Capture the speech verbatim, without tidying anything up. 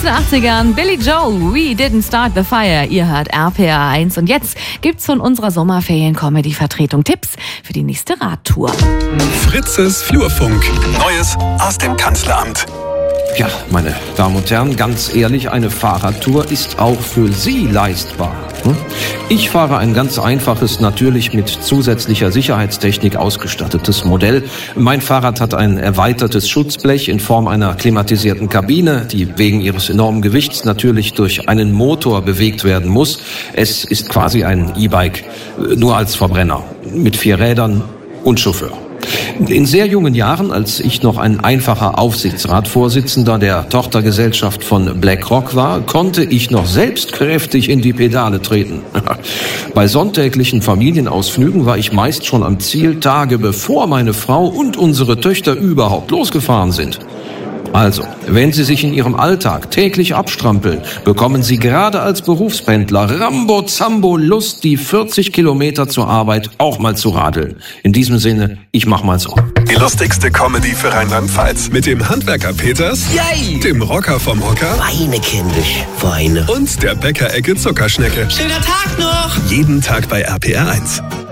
den achtzigern, Billy Joel, We Didn't Start the Fire. Ihr hört R P R eins. Und jetzt gibt's von unserer Sommerferien-Comedy-Vertretung Tipps für die nächste Radtour. Fritzes Flurfunk. Neues aus dem Kanzleramt. Ja, meine Damen und Herren, ganz ehrlich, eine Fahrradtour ist auch für Sie leistbar. Ich fahre ein ganz einfaches, natürlich mit zusätzlicher Sicherheitstechnik ausgestattetes Modell. Mein Fahrrad hat ein erweitertes Schutzblech in Form einer klimatisierten Kabine, die wegen ihres enormen Gewichts natürlich durch einen Motor bewegt werden muss. Es ist quasi ein E-Bike, nur als Verbrenner, mit vier Rädern und Chauffeur. In sehr jungen Jahren, als ich noch ein einfacher Aufsichtsratsvorsitzender der Tochtergesellschaft von BlackRock war, konnte ich noch selbst kräftig in die Pedale treten. Bei sonntäglichen Familienausflügen war ich meist schon am Ziel, Tage bevor meine Frau und unsere Töchter überhaupt losgefahren sind. Also, wenn Sie sich in Ihrem Alltag täglich abstrampeln, bekommen Sie gerade als Berufspendler Rambo-Zambo Lust, die vierzig Kilometer zur Arbeit auch mal zu radeln. In diesem Sinne, ich mach mal so. Die lustigste Comedy für Rheinland-Pfalz. Mit dem Handwerker Peters, Yay! Dem Rocker vom Hocker Weine, kindisch, Weine. und der Bäckerecke Zuckerschnecke. Schöner Tag noch! Jeden Tag bei R P R eins.